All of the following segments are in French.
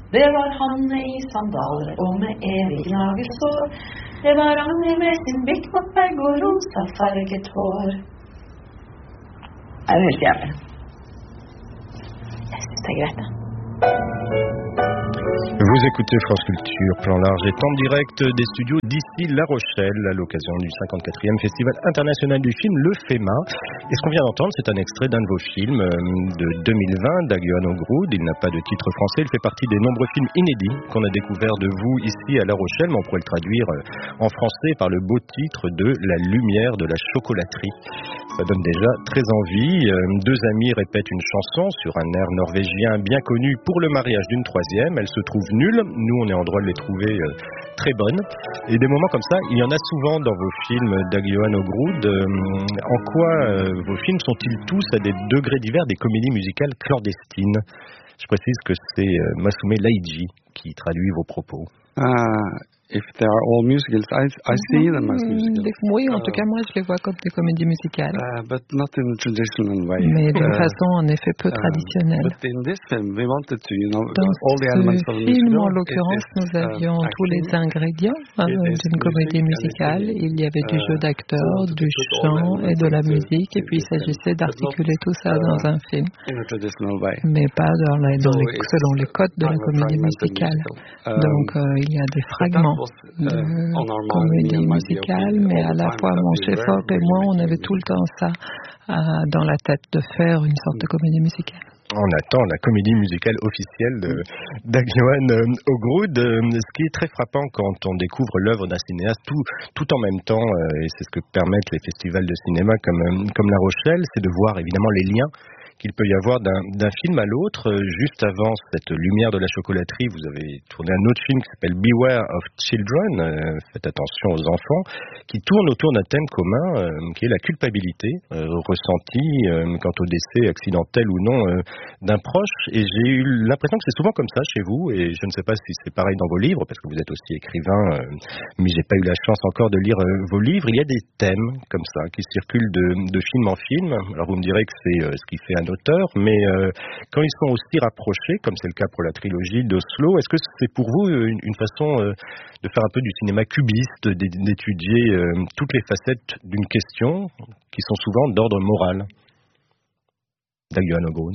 Det var Hanne i sandaler og med evig gnagesår. Det var Annie med sin Big Mac-bag og rosa farget hår. Det er helt jævlig. Jeg synes det er greit, da. Vous écoutez France Culture, plan large est en direct des studios d'ici La Rochelle à l'occasion du 54e Festival international du film Le FEMA. Et ce qu'on vient d'entendre, c'est un extrait d'un de vos films de 2020, Daguan O'Grood. Il n'a pas de titre français, il fait partie des nombreux films inédits qu'on a découverts de vous ici à La Rochelle, mais on pourrait le traduire en français par le beau titre de La lumière de la chocolaterie. Ça donne déjà très envie. Deux amis répètent une chanson sur un air norvégien bien connu pour le mariage d'une troisième. Elle se trouve nulle. Nous, on est en droit de les trouver très bonnes. Et des moments comme ça, il y en a souvent dans vos films Daguan O'Grood. En quoi vos films sont-ils tous à des degrés divers des comédies musicales clandestines? Je précise que c'est Masume Laiji qui traduit vos propos. If they are all musicals, I see them as musicals. Oui, en tout cas, moi, je les vois comme des comédies musicales. But not in a traditional way. Mais d'une façon, en effet, peu traditionnelle. But in this film, we wanted to, Dans all the elements of the film, musical. en l'occurrence, nous avions tous les ingrédients d'une comédie musicale. Il y avait du jeu d'acteurs, du chant et de la musique, et puis il s'agissait d'articuler tout ça dans un film. Mais pas selon les codes de la comédie musicale. Donc, il y a des fragments de comédie musicale, mais à la fois mon chef-op et moi, on avait tout le temps ça dans la tête, de faire une sorte de comédie musicale. On attend la comédie musicale officielle de Daguan O'Grood. Ce qui est très frappant quand on découvre l'œuvre d'un cinéaste tout en même temps, et c'est ce que permettent les festivals de cinéma comme La Rochelle, c'est de voir évidemment les liens qu'il peut y avoir d'un film à l'autre. Juste avant cette lumière de la chocolaterie, vous avez tourné un autre film qui s'appelle Beware of Children, faites attention aux enfants, qui tourne autour d'un thème commun, qui est la culpabilité ressentie quant au décès accidentel ou non d'un proche. Et j'ai eu l'impression que c'est souvent comme ça chez vous, et je ne sais pas si c'est pareil dans vos livres, parce que vous êtes aussi écrivain, mais j'ai pas eu la chance encore de lire vos livres. Il y a des thèmes comme ça qui circulent de film en film. Alors vous me direz que c'est ce qui fait un auteur, mais quand ils sont aussi rapprochés, comme c'est le cas pour la trilogie d'Oslo, est-ce que c'est pour vous une façon de faire un peu du cinéma cubiste, d'étudier toutes les facettes d'une question qui sont souvent d'ordre moral? Daguan O'Grood.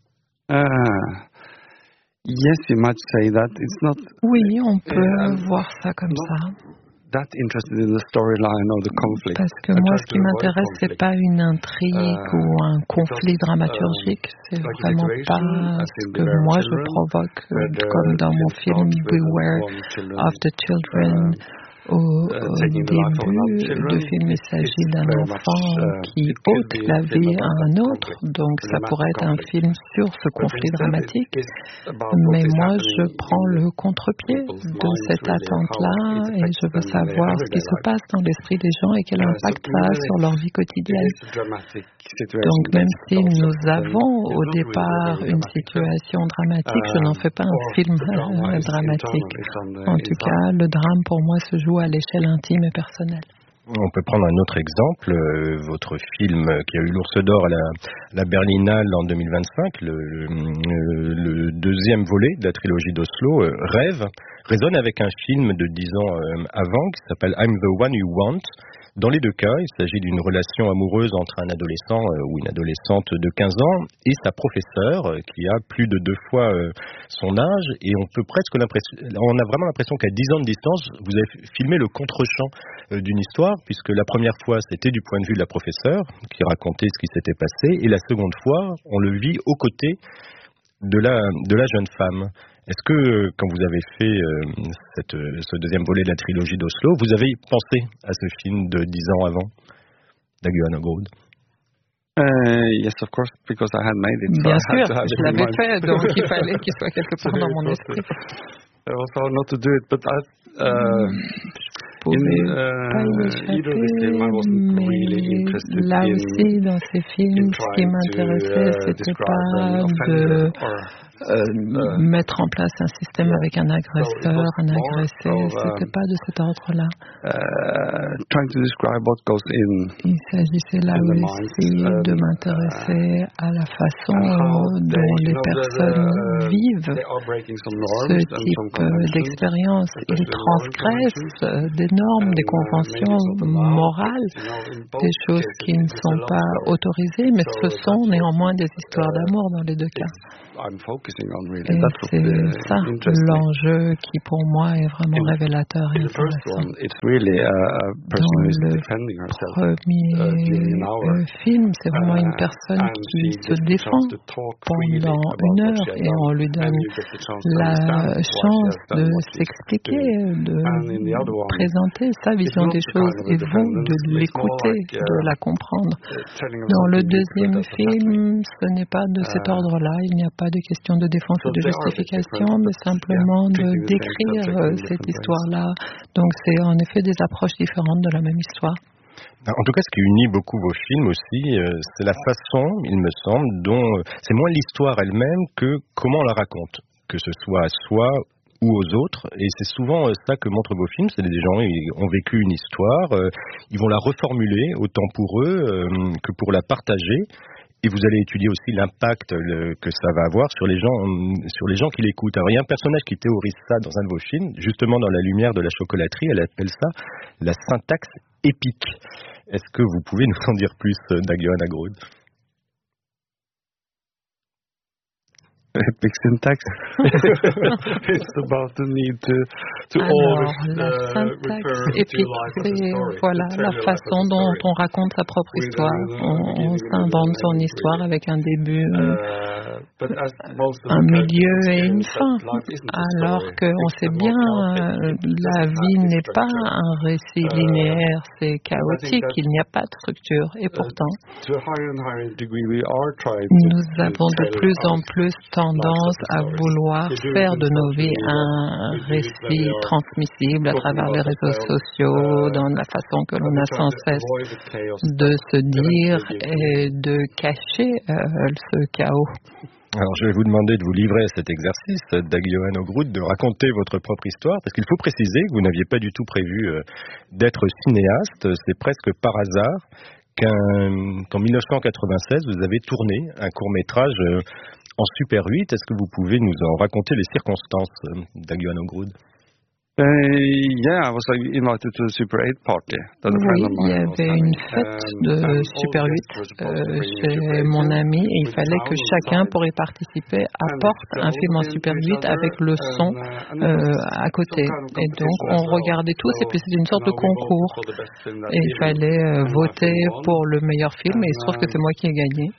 Yes, you might say that. It's not. Oui, on peut voir ça comme ça. That interested in the storyline or the conflict. Parce que moi, ce qui m'intéresse, c'est pas une intrigue ou un conflit dramaturgique. C'est vraiment pas ce que moi je provoque, comme dans mon film Beware of the Children. Au début du film, il s'agit d'un enfant qui ôte la vie à un autre, donc ça pourrait être un film sur ce conflit dramatique. Mais moi, je prends le contre-pied de cette attente-là et je veux savoir ce qui se passe dans l'esprit des gens et quel impact ça a sur leur vie quotidienne. Donc même si nous avons au départ une situation dramatique, je n'en fais pas un film dramatique. En tout cas, le drame pour moi se joue à l'échelle intime et personnelle. On peut prendre un autre exemple, votre film qui a eu l'Ours d'Or à la Berlinale en 2025, le deuxième volet de la trilogie d'Oslo, Rêve, résonne avec un film de 10 ans avant qui s'appelle I'm the One You Want. Dans les deux cas, il s'agit d'une relation amoureuse entre un adolescent ou une adolescente de 15 ans et sa professeure qui a plus de 2 fois son âge, et on a vraiment l'impression qu'à 10 ans de distance, vous avez filmé le contre-champ d'une histoire, puisque la première fois c'était du point de vue de la professeure qui racontait ce qui s'était passé, et la seconde fois on le vit aux côtés de la jeune femme. Est-ce que, quand vous avez fait ce deuxième volet de la trilogie d'Oslo, vous avez pensé à ce film de 10 ans avant, Daguan O'Grood? Yes, of course, because I had made it. Bien sûr, je l'avais fait, donc il fallait qu'il soit quelque part dans mon esprit. I was hard not to do it, but là aussi, dans ces films, ce qui m'intéressait, c'était pas de mettre en place un système avec un agresseur, un agressé, c'était pas de cet ordre-là. Trying to describe what goes in. Il s'agissait là aussi de m'intéresser à la façon dont les personnes vivent ce type d'expérience. Ils transgressent des normes, des conventions morales, des choses qui ne sont pas autorisées, mais ce sont néanmoins des histoires d'amour dans les deux cas. Et c'est ça l'enjeu qui pour moi est vraiment révélateur et intéressant. Dans le premier film, c'est vraiment une personne qui se défend pendant 1 heure et on lui donne la chance de s'expliquer, de présenter sa vision des choses et vous de l'écouter, de la comprendre. Dans le deuxième film, ce n'est pas de cet ordre-là, il n'y a pas de question de défense ou de justification, mais simplement de décrire cette histoire-là. Donc c'est en effet des approches différentes de la même histoire. En tout cas, ce qui unit beaucoup vos films aussi, c'est la façon, il me semble, dont c'est moins l'histoire elle-même que comment on la raconte, que ce soit à soi ou aux autres. Et c'est souvent ça que montrent vos films, c'est des gens qui ont vécu une histoire, ils vont la reformuler autant pour eux que pour la partager. Et vous allez étudier aussi l'impact que ça va avoir sur les gens qui l'écoutent. Alors il y a un personnage qui théorise ça dans un de vos films, justement dans La lumière de la chocolaterie, elle appelle ça la syntaxe épique. Est-ce que vous pouvez nous en dire plus, Dag Johan Agroud? Epic syntax. It's about the need to always refer épique, c'est voilà la façon dont on raconte sa propre histoire. On s'invente son histoire avec un début, un milieu et une fin. Alors qu'on sait bien, la vie n'est pas un récit linéaire, c'est chaotique, il n'y a pas de structure. Et pourtant, nous avons de plus en plus tendance à vouloir faire de nos vies un récit transmissible à travers les réseaux sociaux, dans la façon que l'on a sans cesse de se dire et de cacher ce chaos. Alors je vais vous demander de vous livrer à cet exercice, Dag Johan Agroud, de raconter votre propre histoire, parce qu'il faut préciser que vous n'aviez pas du tout prévu d'être cinéaste, c'est presque par hasard qu'en 1996, vous avez tourné un court-métrage en Super 8. Est-ce que vous pouvez nous en raconter les circonstances, Dag Johan Agroud? Yeah, I was invited to a Super 8 party. Oui, il y avait une fête de Super 8 chez mon ami et il fallait que chacun, pour y participer, apporte un film en Super 8 avec le son à côté. Et donc, on regardait tous et puis c'était une sorte de concours. Et il fallait voter pour le meilleur film et il se trouve que c'est moi qui ai gagné.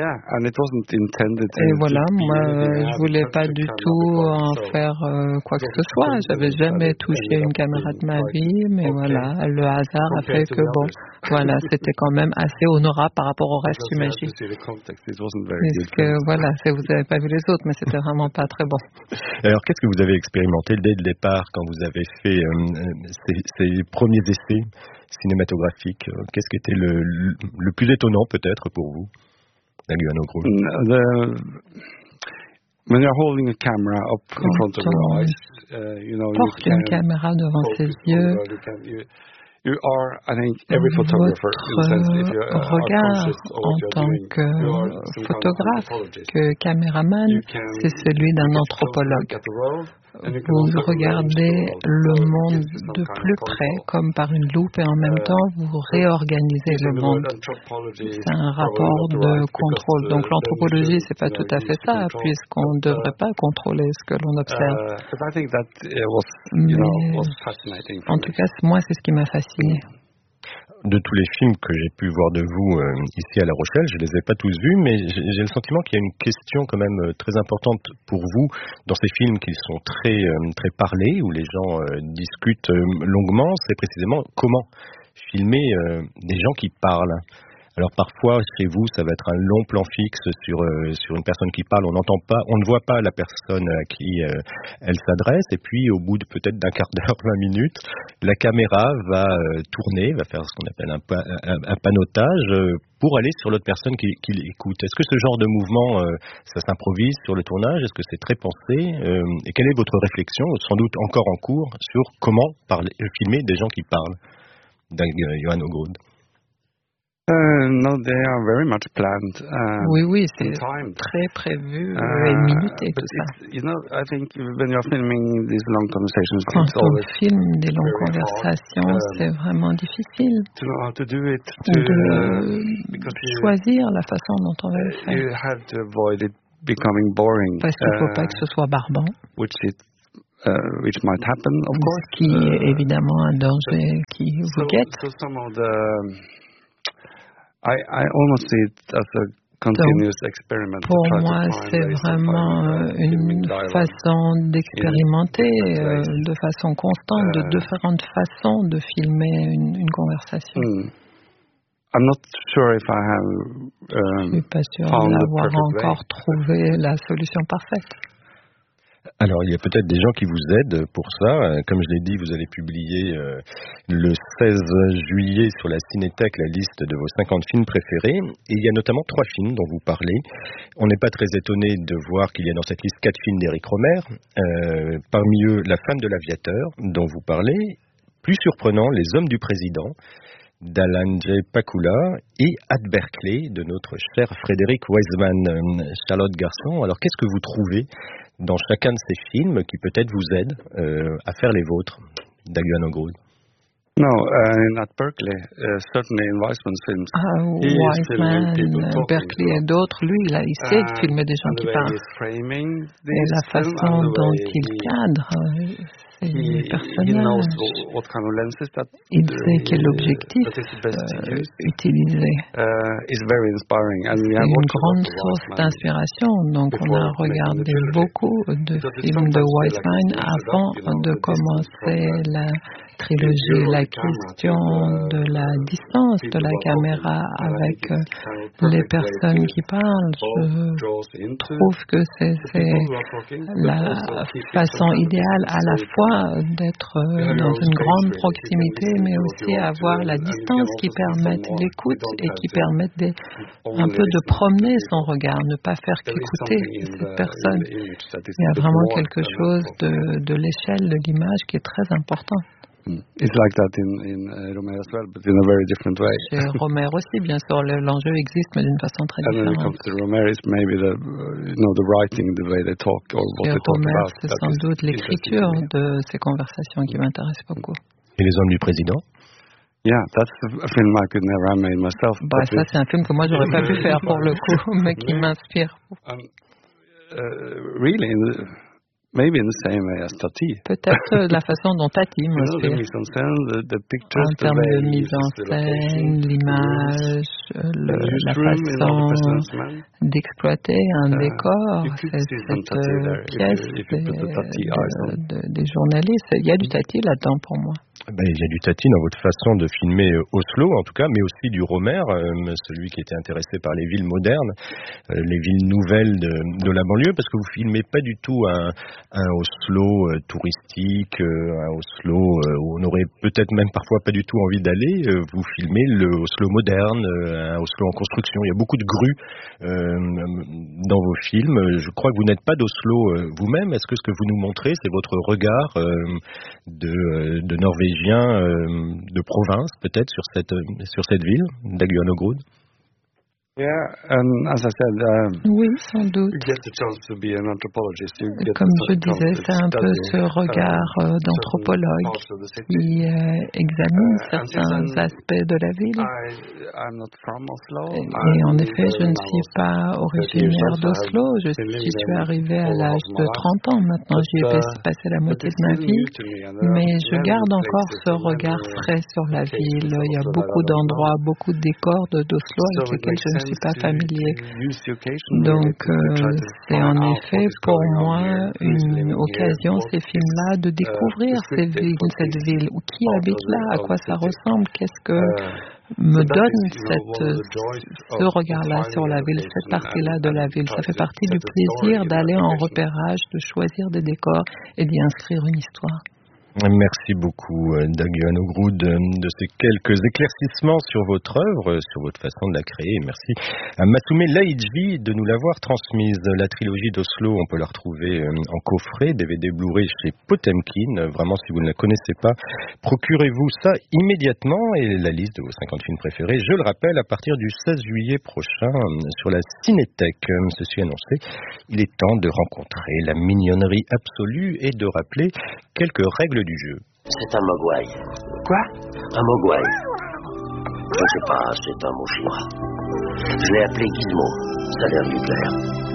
Et voilà, moi, je voulais pas du tout en faire quoi que ce soit. J'avais jamais touché une caméra de ma vie, mais voilà, le hasard a fait que bon, voilà, c'était quand même assez honorable par rapport au reste, j'imagine. Parce que voilà, vous avez pas vu les autres, mais c'était vraiment pas très bon. Alors, qu'est-ce que vous avez expérimenté dès le départ quand vous avez fait ces premiers essais cinématographiques? Qu'est-ce qui était le plus étonnant peut-être pour vous? When you're holding a camera up in front of your eyes, porte une caméra devant ses yeux. You are, I think, every photographer in the sense if you regard en tant que photographe, que caméraman, c'est celui d'un anthropologue. Vous regardez le monde de plus près, comme par une loupe, et en même temps, vous réorganisez le monde. C'est un rapport de contrôle. Donc l'anthropologie, c'est pas tout à fait ça, puisqu'on ne devrait pas contrôler ce que l'on observe. Mais, en tout cas, moi, c'est ce qui m'a fasciné. De tous les films que j'ai pu voir de vous ici à La Rochelle, je les ai pas tous vus, mais j'ai le sentiment qu'il y a une question quand même très importante pour vous dans ces films qui sont très parlés, où les gens discutent longuement, c'est précisément comment filmer des gens qui parlent. Alors parfois, chez vous, ça va être un long plan fixe sur une personne qui parle. On ne voit pas la personne à qui elle s'adresse. Et puis, au bout de peut-être d'un quart d'heure, 20 minutes, la caméra va tourner, va faire ce qu'on appelle un panotage pour aller sur l'autre personne qui l'écoute. Est-ce que ce genre de mouvement, ça s'improvise sur le tournage? Est-ce que c'est très pensé? Et quelle est votre réflexion, sans doute encore en cours, sur comment filmer des gens qui parlent? Johan Ågrudd. No, they are very much planned. Oui, c'est très prévu et minuté tout ça. I think when you're filming these long conversations, quand on filme des longues conversations, c'est vraiment difficile de choisir la façon dont on va le faire. You have to avoid it becoming boring. Parce qu'il ne faut pas que ce soit barbant. Which might happen, of course. Ce qui est évidemment un danger qui vous guette. So some of the I almost see it as a continuous experiment. Pour moi, c'est vraiment une façon d'expérimenter de façon constante, de différentes façons de filmer une conversation. I'm not sure if I have. Je suis pas sûr d'avoir encore trouvé la solution parfaite. Alors, il y a peut-être des gens qui vous aident pour ça. Comme je l'ai dit, vous allez publier le 16 juillet sur la Cinétech la liste de vos 50 films préférés. Et il y a notamment 3 films dont vous parlez. On n'est pas très étonné de voir qu'il y a dans cette liste 4 films d'Éric Rohmer. Parmi eux, La femme de l'aviateur, dont vous parlez. Plus surprenant, Les hommes du président, d'Alan J. Pakula, et At Berkeley, de notre cher Frédéric Wiseman. Charlotte Garçon, alors qu'est-ce que vous trouvez dans chacun de ces films qui peut-être vous aident à faire les vôtres, Johan Ågrudd? No, at Berkeley, certainly in Wiseman's films. Wiseman, Berkeley et d'autres, lui, il sait filmer des gens qui parlent. Et la façon dont il cadre ces personnages, il sait quel objectif utiliser. C'est une grande source d'inspiration. Donc on a regardé beaucoup de films de Wiseman avant de commencer la trilogie. La question de la distance de la caméra avec les personnes qui parlent, je trouve que c'est la façon idéale à la fois d'être dans une grande proximité, mais aussi avoir la distance qui permette l'écoute et qui permette un peu de promener son regard, ne pas faire qu'écouter cette personne. Il y a vraiment quelque chose de l'échelle de l'image qui est très important. It's like that in Rohmer as well, but in a very different way. Chez Rohmer aussi, bien sûr, l'enjeu existe, mais d'une façon très différente. And when it comes to Rohmer, it's maybe the writing, the way they talk, or what they talk about. C'est sans doute l'écriture de ces conversations qui m'intéresse beaucoup. Et Les hommes du président? Yeah, that's a film I could never have made myself. Ça, c'est un film que moi, j'aurais pas pu faire pour le coup, mais qui m'inspire. Really. Maybe in the same way as Tati. Peut-être la façon dont Tati m'inspire. En termes de mise en scène, l'image, la façon d'exploiter un décor, cette pièce des journalistes. Il y a du Tati là-dedans pour moi. Il y a du Tati dans votre façon de filmer Oslo, en tout cas, mais aussi du Rohmer, celui qui était intéressé par les villes modernes, les villes nouvelles de la banlieue, parce que vous filmez pas du tout un Oslo touristique, un Oslo où on aurait peut-être même parfois pas du tout envie d'aller. Vous filmez le Oslo moderne, un Oslo en construction. Il y a beaucoup de grues dans vos films. Je crois que vous n'êtes pas d'Oslo vous-même. Est-ce que ce que vous nous montrez, c'est votre regard de Norvégien de province, peut-être, sur cette ville, Johan Ågrudd? As I said, oui, sans doute. Comme je disais, c'est un peu ce regard d'anthropologue qui examine certains aspects de la ville. Et en effet, je ne suis pas originaire d'Oslo. Je suis arrivé à l'âge de 30 ans. Maintenant, j'y ai passé la moitié de ma vie. Mais je garde encore ce regard frais sur la ville. Il y a beaucoup d'endroits, beaucoup de décors d'Oslo avec lesquels je ne suis pas familier. Donc, c'est en effet pour moi une occasion, ces films-là, de découvrir cette ville, qui habite là, à quoi ça ressemble, qu'est-ce que me donne ce regard-là sur la ville, cette partie-là de la ville. Ça fait partie du plaisir d'aller en repérage, de choisir des décors et d'y inscrire une histoire. Merci beaucoup, Dag-Johan Ågrud, de ces quelques éclaircissements sur votre œuvre, sur votre façon de la créer. Merci à Matume Laïdji de nous l'avoir transmise. La trilogie d'Oslo, on peut la retrouver en coffret, DVD Blu-ray chez Potemkin. Vraiment, si vous ne la connaissez pas, procurez-vous ça immédiatement. Et la liste de vos 50 films préférés, je le rappelle, à partir du 16 juillet prochain sur la Cinétech. Ceci annoncé, il est temps de rencontrer la mignonnerie absolue et de rappeler quelques règles du jeu. C'est un mogwai. Quoi? Un mogwai. Je ne sais pas, c'est un mot chinois. Je l'ai appelé Gizmo. Ça a l'air de lui plaire.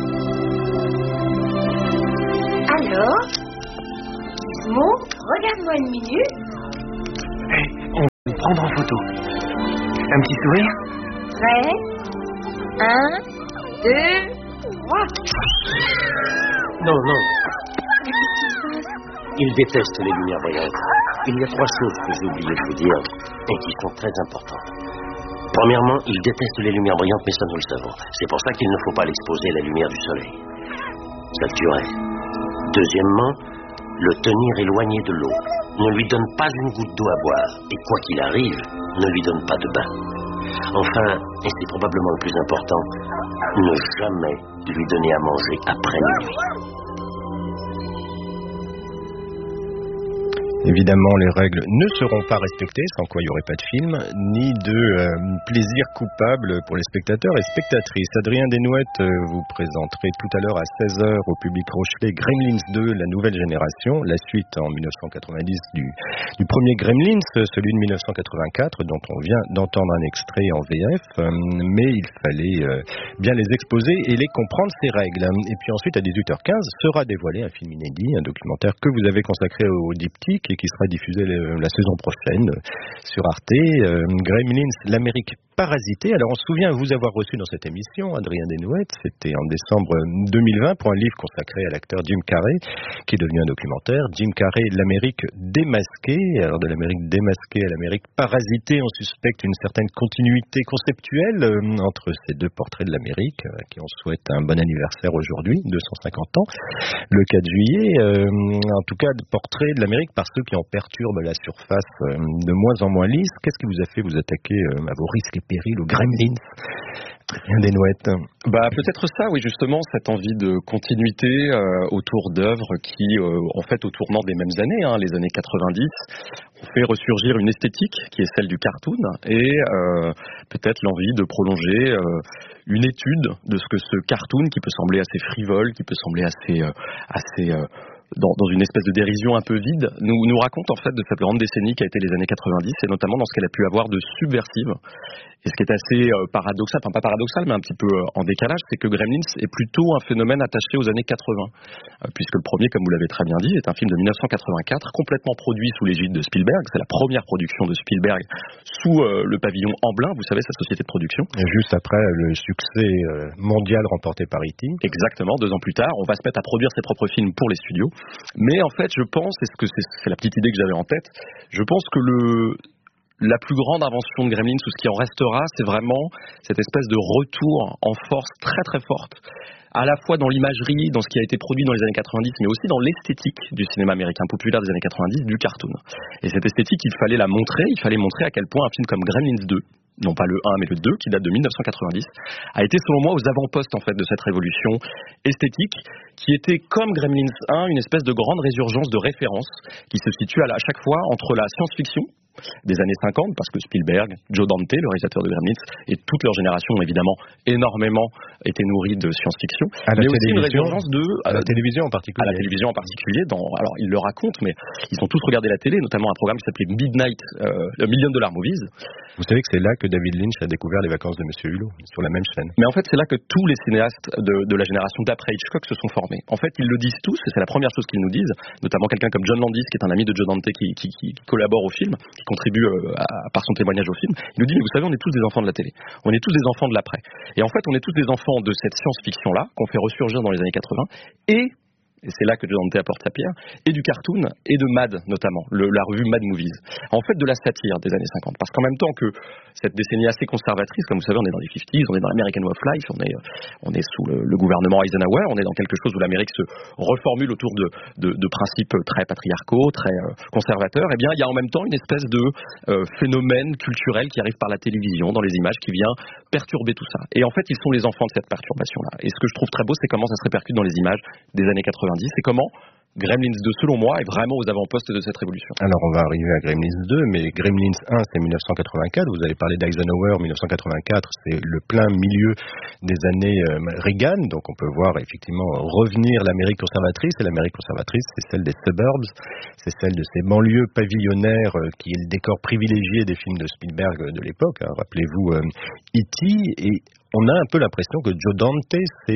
Alors, Gizmo, regarde-moi une minute. Hey, on va nous prendre en photo. Un petit sourire? Prêt? 1, 2, 3. Non, non. Il déteste les lumières brillantes. Il y a 3 choses que j'ai oublié de vous dire et qui sont très importantes. Premièrement, il déteste les lumières brillantes, mais ça nous le savons. C'est pour ça qu'il ne faut pas l'exposer à la lumière du soleil. Ça le tuerait. Deuxièmement, le tenir éloigné de l'eau. Ne lui donne pas une goutte d'eau à boire. Et quoi qu'il arrive, ne lui donne pas de bain. Enfin, et c'est probablement le plus important, ne jamais lui donner à manger après minuit. Évidemment, les règles ne seront pas respectées, sans quoi il n'y aurait pas de film, ni de plaisir coupable pour les spectateurs et spectatrices. Adrien Desnouettes vous présenterez tout à l'heure à 16h au public Rochelet Gremlins 2, la nouvelle génération, la suite en 1990 du premier Gremlins, celui de 1984, dont on vient d'entendre un extrait en VF, mais il fallait bien les exposer et les comprendre, ces règles. Et puis ensuite, à 18h15, sera dévoilé un film inédit, un documentaire que vous avez consacré au diptyque et qui sera diffusé la saison prochaine sur Arte. Gremlins, l'Amérique parasitée. Alors on se souvient vous avoir reçu dans cette émission, Adrien Desnouettes, c'était en décembre 2020 pour un livre consacré à l'acteur Jim Carrey, qui est devenu un documentaire. Jim Carrey, l'Amérique démasquée. Alors de l'Amérique démasquée à l'Amérique parasitée, on suspecte une certaine continuité conceptuelle entre ces deux portraits de l'Amérique, à qui on souhaite un bon anniversaire aujourd'hui, 250 ans, le 4 juillet. En tout cas, portrait de l'Amérique par ceux qui en perturbent la surface de moins en moins lisse. Qu'est-ce qui vous a fait vous attaquer à vos risques et périls, aux Gremlins? Rien des Nouettes. Peut-être ça, oui, justement, cette envie de continuité autour d'œuvres qui, en fait, au tournant des mêmes années, les années 90, ont fait ressurgir une esthétique qui est celle du cartoon et peut-être l'envie de prolonger une étude de ce que ce cartoon, qui peut sembler assez frivole, qui peut sembler assez dans une espèce de dérision un peu vide, nous raconte en fait de cette grande décennie qui a été les années 90 et notamment dans ce qu'elle a pu avoir de subversive. Et ce qui est assez paradoxal, enfin pas paradoxal mais un petit peu en décalage, c'est que Gremlins est plutôt un phénomène attaché aux années 80, puisque le premier, comme vous l'avez très bien dit, est un film de 1984, complètement produit sous l'égide de Spielberg. C'est la première production de Spielberg sous le pavillon Amblin, vous savez, sa société de production. Et juste après le succès mondial remporté par E.T. Exactement, 2 ans plus tard, on va se mettre à produire ses propres films pour les studios. Mais en fait, je pense, c'est la petite idée que j'avais en tête, je pense que la plus grande invention de Gremlins, ou ce qui en restera, c'est vraiment cette espèce de retour en force très très forte, à la fois dans l'imagerie, dans ce qui a été produit dans les années 90, mais aussi dans l'esthétique du cinéma américain populaire des années 90, du cartoon. Et cette esthétique, il fallait montrer à quel point un film comme Gremlins 2, non pas le 1 mais le 2, qui date de 1990, a été selon moi aux avant-postes en fait de cette révolution esthétique, qui était comme Gremlins 1 une espèce de grande résurgence de référence, qui se situe à chaque fois entre la science-fiction des années 50, parce que Spielberg, Joe Dante, le réalisateur de Gremlins, et toute leur génération ont évidemment énormément été nourris de science-fiction, mais aussi une résurgence à la télévision en particulier. À la télévision en particulier, alors ils le racontent, mais ils ont tous regardé la télé, notamment un programme qui s'appelait Midnight, $1 Million Movies. Vous savez que c'est là que David Lynch a découvert Les Vacances de Monsieur Hulot, sur la même chaîne. Mais en fait, c'est là que tous les cinéastes de la génération d'après Hitchcock se sont formés. En fait, ils le disent tous, et c'est la première chose qu'ils nous disent, notamment quelqu'un comme John Landis, qui est un ami de Joe Dante, qui collabore au film, qui contribue par son témoignage au film. Il nous dit, mais vous savez, on est tous des enfants de la télé. On est tous des enfants de l'après. Et en fait, on est tous des enfants de cette science-fiction-là, qu'on fait ressurgir dans les années 80, et et c'est là que Joe Dante apporte sa pierre, et du cartoon, et de Mad notamment, la revue Mad Movies. En fait, de la satire des années 50. Parce qu'en même temps que cette décennie assez conservatrice, comme vous savez, on est dans les 50s, on est dans l'American Way of Life, on est sous le gouvernement Eisenhower, on est dans quelque chose où l'Amérique se reformule autour de principes très patriarcaux, très conservateurs. Eh bien, il y a en même temps une espèce de phénomène culturel qui arrive par la télévision, dans les images, qui vient perturber tout ça. Et en fait, ils sont les enfants de cette perturbation-là. Et ce que je trouve très beau, c'est comment ça se répercute dans les images des années 90, et comment Gremlins 2, selon moi, est vraiment aux avant-postes de cette révolution. Alors, on va arriver à Gremlins 2, mais Gremlins 1, c'est 1984. Vous avez parlé d'Eisenhower, 1984, c'est le plein milieu des années Reagan. Donc, on peut voir effectivement revenir l'Amérique conservatrice. Et l'Amérique conservatrice, c'est celle des suburbs, c'est celle de ces banlieues pavillonnaires qui est le décor privilégié des films de Spielberg de l'époque. Hein. Rappelez-vous E.T. Et on a un peu l'impression que Joe Dante, c'est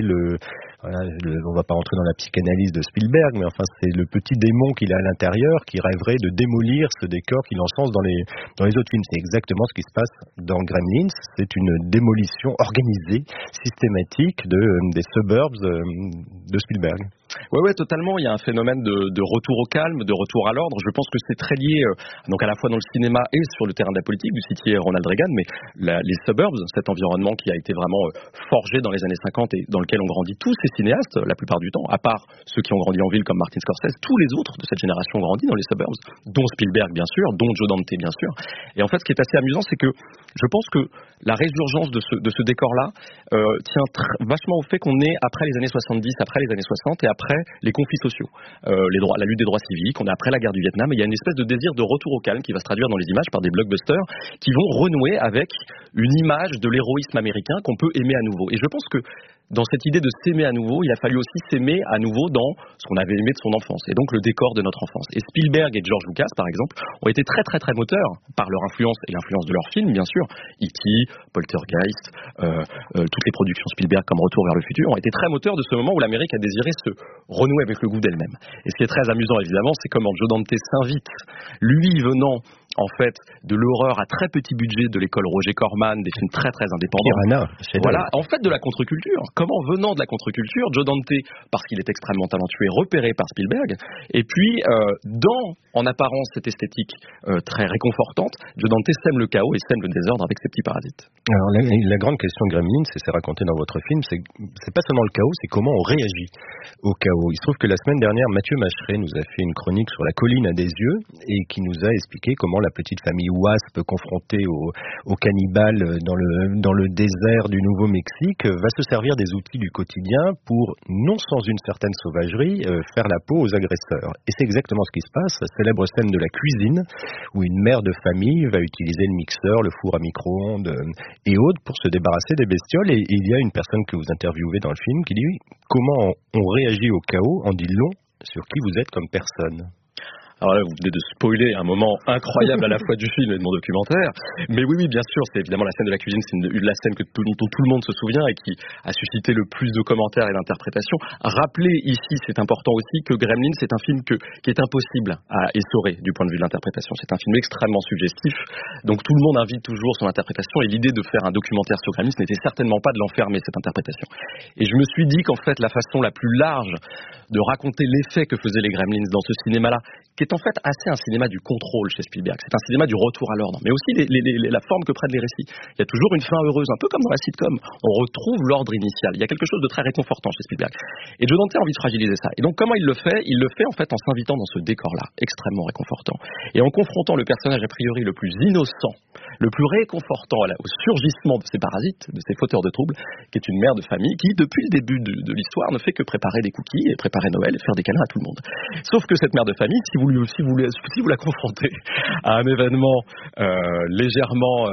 on va pas rentrer dans la psychanalyse de Spielberg, mais enfin c'est le petit démon qu'il a à l'intérieur qui rêverait de démolir ce décor qu'il encense dans les autres films. C'est exactement ce qui se passe dans Gremlins. C'est une démolition organisée, systématique des suburbs de Spielberg. Ouais, totalement. Il y a un phénomène de retour au calme, de retour à l'ordre. Je pense que c'est très lié, donc à la fois dans le cinéma et sur le terrain de la politique. Vous citiez Ronald Reagan, mais les suburbs, cet environnement qui a été vraiment forgé dans les années 50 et dans lequel ont grandi tous ces cinéastes, la plupart du temps, à part ceux qui ont grandi en ville comme Martin Scorsese, tous les autres de cette génération ont grandi dans les suburbs, dont Spielberg bien sûr, dont Joe Dante bien sûr. Et en fait, ce qui est assez amusant, c'est que je pense que la résurgence de ce décor-là tient vachement au fait qu'on est après les années 70, après les années 60 et après les conflits sociaux, la lutte des droits civiques, on est après la guerre du Vietnam, et il y a une espèce de désir de retour au calme qui va se traduire dans les images par des blockbusters qui vont renouer avec une image de l'héroïsme américain qu'on peut aimer à nouveau. Et je pense que dans cette idée de s'aimer à nouveau, il a fallu aussi s'aimer à nouveau dans ce qu'on avait aimé de son enfance, et donc le décor de notre enfance. Et Spielberg et George Lucas, par exemple, ont été très très très moteurs par leur influence et l'influence de leurs films, bien sûr. E.T., Poltergeist, toutes les productions Spielberg comme Retour vers le futur ont été très moteurs de ce moment où l'Amérique a désiré se renouer avec le goût d'elle-même. Et ce qui est très amusant, évidemment, c'est comment Joe Dante s'invite, lui venant en fait de l'horreur à très petit budget de l'école Roger Corman, des films très très indépendants. Voilà, en fait de la contre-culture. Comment venant de la contre-culture, Joe Dante, parce qu'il est extrêmement talentueux, est repéré par Spielberg, et puis en apparence cette esthétique très réconfortante, Joe Dante sème le chaos et sème le désordre avec ses petits parasites. Alors la grande question de Gremlins, c'est raconté dans votre film, c'est pas seulement le chaos, c'est comment on réagit au chaos. Il se trouve que la semaine dernière, Mathieu Macheret nous a fait une chronique sur La colline à des yeux, et qui nous a expliqué comment la petite famille Wasp, confrontée aux cannibales dans le désert du Nouveau-Mexique, va se servir des outils du quotidien pour, non sans une certaine sauvagerie, faire la peau aux agresseurs. Et c'est exactement ce qui se passe, la célèbre scène de la cuisine, où une mère de famille va utiliser le mixeur, le four à micro-ondes et autres pour se débarrasser des bestioles. Et il y a une personne que vous interviewez dans le film qui dit oui, comment on réagit au chaos en dit long sur qui vous êtes comme personne. Alors là, vous venez de spoiler un moment incroyable à la fois du film et de mon documentaire. Mais oui, bien sûr, c'est évidemment la scène de la cuisine, c'est la scène dont tout le monde se souvient et qui a suscité le plus de commentaires et d'interprétations. Rappelez ici, c'est important aussi, que Gremlins, c'est un film qui est impossible à essorer du point de vue de l'interprétation. C'est un film extrêmement suggestif, donc tout le monde invite toujours son interprétation, et l'idée de faire un documentaire sur Gremlins n'était certainement pas de l'enfermer, cette interprétation. Et je me suis dit qu'en fait, la façon la plus large de raconter l'effet que faisaient les Gremlins dans ce cinéma-là, qui est en fait assez un cinéma du contrôle chez Spielberg. C'est un cinéma du retour à l'ordre, mais aussi la forme que prennent les récits. Il y a toujours une fin heureuse, un peu comme dans la sitcom. On retrouve l'ordre initial. Il y a quelque chose de très réconfortant chez Spielberg. Et Joe Dante a envie de fragiliser ça. Et donc comment il le fait ? Il le fait en fait en s'invitant dans ce décor-là, extrêmement réconfortant, et en confrontant le personnage a priori le plus innocent, le plus réconfortant au surgissement de ces parasites, de ces fauteurs de troubles, qui est une mère de famille qui, depuis le début de l'histoire, ne fait que préparer des cookies et préparer Noël et faire des câlins à tout le monde. Sauf que cette mère de famille, si vous la confrontez à un événement légèrement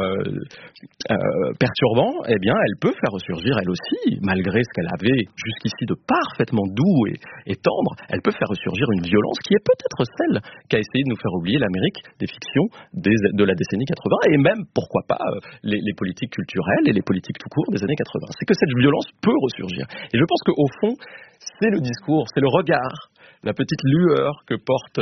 perturbant, eh bien, elle peut faire ressurgir elle aussi, malgré ce qu'elle avait jusqu'ici de parfaitement doux et tendre, elle peut faire ressurgir une violence qui est peut-être celle qu'a essayé de nous faire oublier l'Amérique des fictions de la décennie 80, et même, pourquoi pas, les politiques culturelles et les politiques tout court des années 80. C'est que cette violence peut ressurgir. Et je pense qu'au fond, c'est le discours, c'est le regard, la petite lueur que porte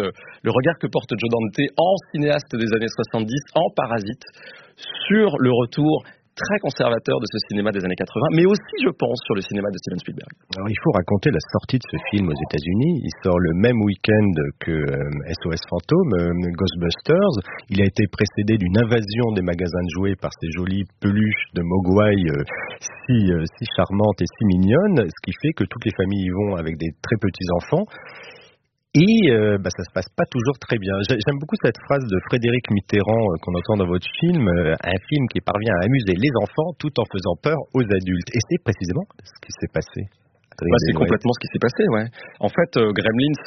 Joe Dante en cinéaste des années 70, en parasite, sur le retour très conservateur de ce cinéma des années 80, mais aussi, je pense, sur le cinéma de Steven Spielberg. Alors, il faut raconter la sortie de ce film aux États-Unis. Il sort le même week-end que SOS Fantôme, Ghostbusters. Il a été précédé d'une invasion des magasins de jouets par ces jolies peluches de Mogwai si charmantes et si mignonnes, ce qui fait que toutes les familles y vont avec des très petits enfants. Et ça se passe pas toujours très bien. J'aime beaucoup cette phrase de Frédéric Mitterrand qu'on entend dans votre film, un film qui parvient à amuser les enfants tout en faisant peur aux adultes. Et c'est précisément ce qui s'est passé. C'est complètement ce qui s'est passé, ouais. En fait, Gremlins,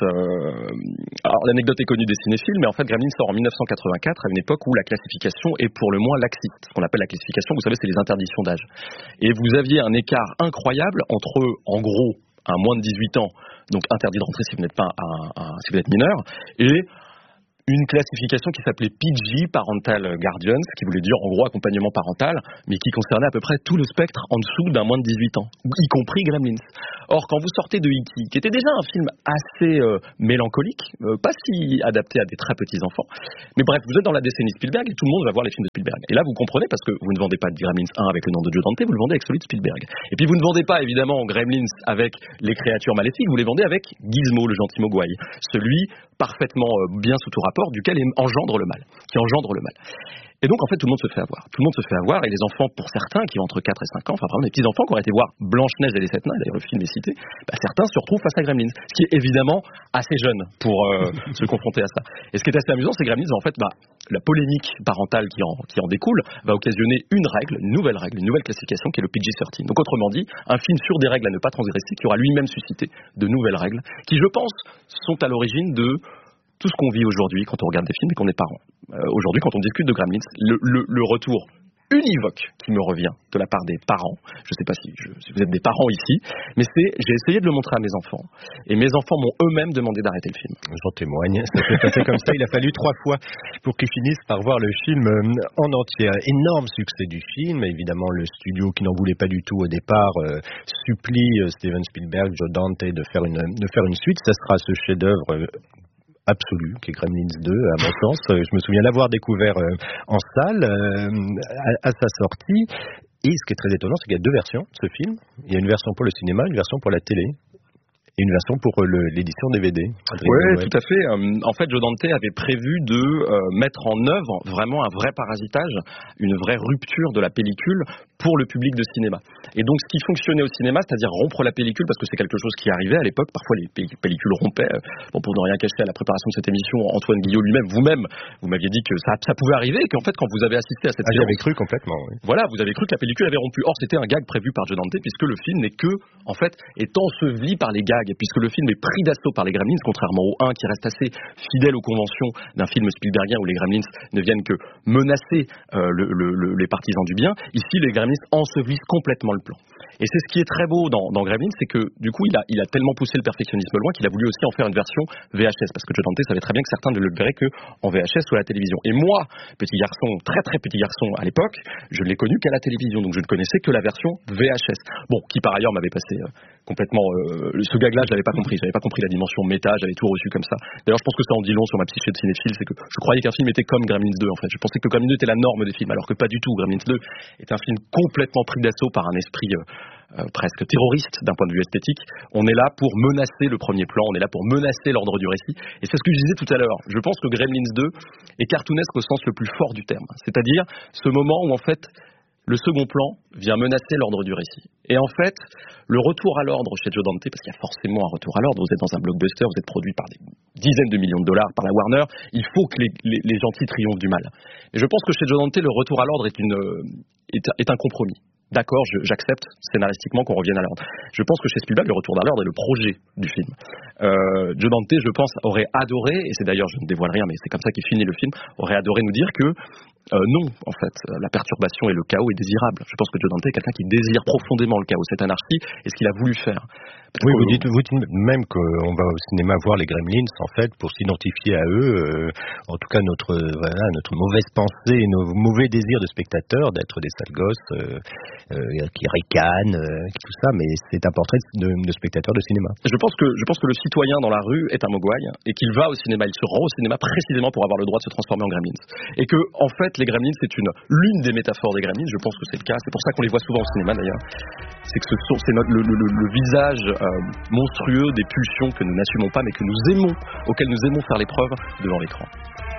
alors l'anecdote est connue des cinéphiles, mais en fait Gremlins sort en 1984 à une époque où la classification est pour le moins laxiste. Ce qu'on appelle la classification, vous savez, c'est les interdictions d'âge. Et vous aviez un écart incroyable entre, en gros, un moins de 18 ans, donc interdit de rentrer si vous n'êtes pas si vous êtes mineur, et une classification qui s'appelait PG, Parental Guardians, qui voulait dire en gros accompagnement parental, mais qui concernait à peu près tout le spectre en dessous d'un moins de 18 ans, y compris Gremlins. Or, quand vous sortez de E.T., qui était déjà un film assez mélancolique, pas si adapté à des très petits enfants, mais bref, vous êtes dans la décennie Spielberg et tout le monde va voir les films de Spielberg. Et là, vous comprenez, parce que vous ne vendez pas Gremlins 1 avec le nom de Joe Dante, vous le vendez avec celui de Spielberg. Et puis vous ne vendez pas évidemment Gremlins avec les créatures maléfiques, vous les vendez avec Gizmo, le gentil Mogwai, celui parfaitement bien sous tout rapport, duquel engendre le mal, qui engendre le mal. Et donc, en fait, tout le monde se fait avoir. Tout le monde se fait avoir, et les enfants, pour certains, qui ont entre 4 et 5 ans, enfin, vraiment, les petits-enfants qui auraient été voir Blanche-Neige et les 7 nains, d'ailleurs, le film est cité, certains se retrouvent face à Gremlins. Ce qui est évidemment assez jeune pour se confronter à ça. Et ce qui est assez amusant, c'est que Gremlins, en fait, la polémique parentale qui en découle va occasionner une nouvelle classification, qui est le PG-13. Donc, autrement dit, un film sur des règles à ne pas transgresser, qui aura lui-même suscité de nouvelles règles, qui, je pense, sont à l'origine de tout ce qu'on vit aujourd'hui quand on regarde des films et qu'on est parents. Aujourd'hui, quand on discute de Gremlins, le retour univoque qui me revient de la part des parents, je ne sais pas si vous êtes des parents ici, mais j'ai essayé de le montrer à mes enfants, et mes enfants m'ont eux-mêmes demandé d'arrêter le film. J'en témoigne, ça s'est passé comme ça, il a fallu 3 fois pour qu'ils finissent par voir le film en entier. Énorme succès du film, évidemment le studio qui n'en voulait pas du tout au départ supplie Steven Spielberg, Joe Dante de faire une suite, ça sera ce chef-d'œuvre absolu, qui est Gremlins 2, à mon sens. Je me souviens l'avoir découvert en salle à sa sortie. Et ce qui est très étonnant, c'est qu'il y a 2 versions de ce film. Il y a une version pour le cinéma, une version pour la télé. Et une version pour l'édition DVD. Oui, tout à fait. En fait, Joe Dante avait prévu de mettre en œuvre vraiment un vrai parasitage, une vraie rupture de la pellicule pour le public de cinéma. Et donc, ce qui fonctionnait au cinéma, c'est-à-dire rompre la pellicule, parce que c'est quelque chose qui arrivait à l'époque, parfois les pellicules rompaient. Bon, pour ne rien cacher à la préparation de cette émission, Antoine Guillot lui-même, vous m'aviez dit que ça pouvait arriver, et qu'en fait, quand vous avez assisté à cette séance... J'avais cru complètement, oui. Voilà, vous avez cru que la pellicule avait rompu. Or, c'était un gag prévu par Joe Dante, puisque le film n'est que, en fait, est enseveli par les gags, puisque le film est pris d'assaut par les Gremlins, contrairement au 1 qui reste assez fidèle aux conventions d'un film Spielbergien où les Gremlins ne viennent que menacer les partisans du bien. Ici, les Gremlins ensevelissent complètement le plan. Et c'est ce qui est très beau dans Gremlins, c'est que du coup, il a tellement poussé le perfectionnisme loin qu'il a voulu aussi en faire une version VHS, parce que Joe Dante savait très bien que certains ne le verraient qu'en VHS ou à la télévision. Et moi, petit garçon, très très petit garçon à l'époque, je ne l'ai connu qu'à la télévision, donc je ne connaissais que la version VHS. Bon, qui par ailleurs m'avait passé complètement... ce gag-là, je l'avais pas compris la dimension méta, j'avais tout reçu comme ça. D'ailleurs, je pense que ça en dit long sur ma psyché de cinéphile, c'est que je croyais qu'un film était comme Gremlins 2, en fait. Je pensais que Gremlins 2 était la norme des films, alors que pas du tout. Gremlins 2 est un film complètement pris d'assaut par un esprit presque terroriste d'un point de vue esthétique. On est là pour menacer le premier plan, on est là pour menacer l'ordre du récit. Et c'est ce que je disais tout à l'heure. Je pense que Gremlins 2 est cartoonesque au sens le plus fort du terme. C'est-à-dire ce moment où, en fait, le second plan vient menacer l'ordre du récit. Et en fait, le retour à l'ordre chez Joe Dante, parce qu'il y a forcément un retour à l'ordre, vous êtes dans un blockbuster, vous êtes produit par des dizaines de millions de dollars par la Warner, il faut que les gentils triomphent du mal. Et je pense que chez Joe Dante, le retour à l'ordre est un compromis. D'accord, j'accepte scénaristiquement qu'on revienne à l'ordre. Je pense que chez Spielberg, le retour à l'ordre est le projet du film. Joe Dante, je pense, aurait adoré, et c'est d'ailleurs, je ne dévoile rien, mais c'est comme ça qu'il finit le film, aurait adoré nous dire que non, en fait, la perturbation et le chaos est désirable. Je pense que Joe Dante est quelqu'un qui désire profondément le chaos, cette anarchie, et ce qu'il a voulu faire. Oui, vous dites même qu'on va au cinéma voir les Gremlins, en fait, pour s'identifier à eux. En tout cas, notre mauvaise pensée, nos mauvais désirs de spectateurs, d'être des sales gosses qui ricanent, tout ça, mais c'est un portrait de spectateur de cinéma. Je pense que le citoyen dans la rue est un mogwai et qu'il va au cinéma, il se rend au cinéma précisément pour avoir le droit de se transformer en Gremlins. Et que, en fait, les Gremlins, c'est l'une des métaphores des Gremlins, je pense que c'est le cas, c'est pour ça qu'on les voit souvent au cinéma d'ailleurs. C'est que c'est le visage monstrueux des pulsions que nous n'assumons pas mais que nous aimons, auxquelles nous aimons faire l'épreuve devant l'écran.